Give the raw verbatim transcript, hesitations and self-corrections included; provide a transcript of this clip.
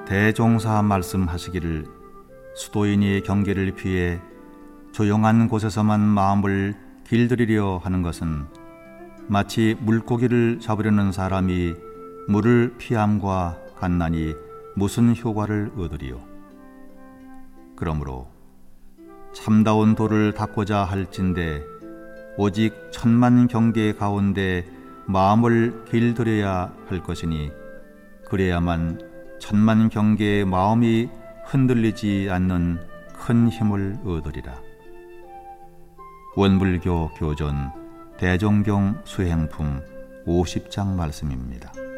대종사 말씀하시기를 수도인이 경계를 피해 조용한 곳에서만 마음을 길들이려 하는 것은 마치 물고기를 잡으려는 사람이 물을 피함과 같나니 무슨 효과를 얻으리요. 그러므로 참다운 도를 닦고자 할진대 오직 천만 경계 가운데 마음을 길들여야 할 것이니 그래야만 천만 경계의 마음이 흔들리지 않는 큰 힘을 얻으리라. 원불교 교전 대종경 수행품 오십 장 말씀입니다.